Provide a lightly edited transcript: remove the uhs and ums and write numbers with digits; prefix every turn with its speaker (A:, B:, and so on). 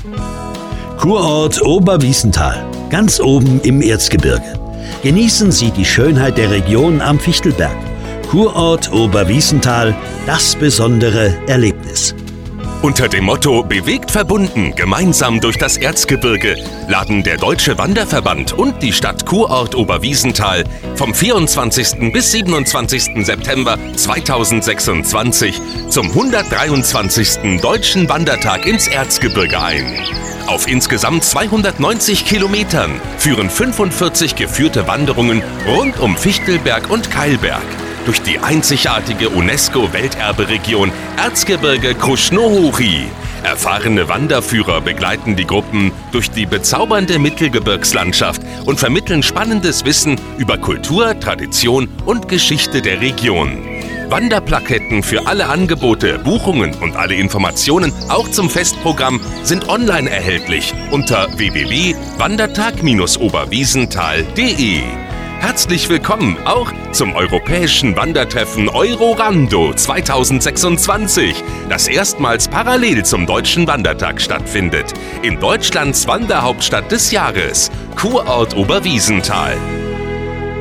A: Kurort Oberwiesenthal, ganz oben im Erzgebirge. Genießen Sie die Schönheit der Region am Fichtelberg. Kurort Oberwiesenthal, das besondere Erlebnis.
B: Unter dem Motto Bewegt verbunden, gemeinsam durch das Erzgebirge laden der Deutsche Wanderverband und die Stadt Kurort Oberwiesenthal vom 24. bis 27. September 2026 zum 123. Deutschen Wandertag ins Erzgebirge ein. Auf insgesamt 290 Kilometern führen 45 geführte Wanderungen rund um Fichtelberg und Keilberg durch die einzigartige UNESCO-Welterbe-Region Erzgebirge Krušnohoří. Erfahrene Wanderführer begleiten die Gruppen durch die bezaubernde Mittelgebirgslandschaft und vermitteln spannendes Wissen über Kultur, Tradition und Geschichte der Region. Wanderplaketten für alle Angebote, Buchungen und alle Informationen, auch zum Festprogramm, sind online erhältlich unter www.wandertag-oberwiesenthal.de. Herzlich willkommen auch zum europäischen Wandertreffen Eurorando 2026, das erstmals parallel zum Deutschen Wandertag stattfindet. In Deutschlands Wanderhauptstadt des Jahres, Kurort Oberwiesenthal.